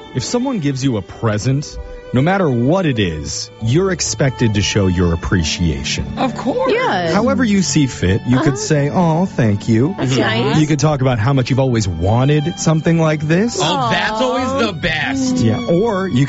If someone gives you a present, no matter what it is, you're expected to show your appreciation. Of course. Yeah. However you see fit, you could say, oh, thank you. That's nice. You could talk about how much you've always wanted something like this. Oh, that's always the best. Yeah. Or you